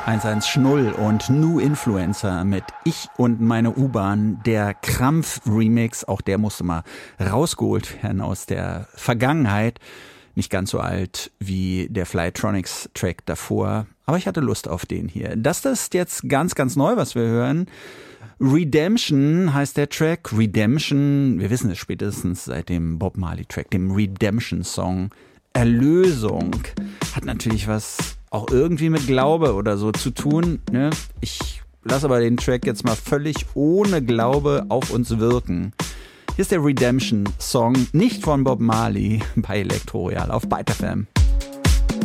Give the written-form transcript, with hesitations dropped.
110 und New Influencer mit Ich und meine U-Bahn, der Krampf-Remix, auch der musste mal rausgeholt werden aus der Vergangenheit. Nicht ganz so alt wie der Flytronics-Track davor, aber ich hatte Lust auf den hier. Das ist jetzt ganz, ganz neu, was wir hören. Redemption heißt der Track. Redemption, wir wissen es spätestens seit dem Bob Marley-Track, dem Redemption-Song. Erlösung hat natürlich was auch irgendwie mit Glaube oder so zu tun, ne? Ich lasse aber den Track jetzt mal völlig ohne Glaube auf uns wirken. Hier ist der Redemption-Song, nicht von Bob Marley, bei Elektroreal auf Byte FM.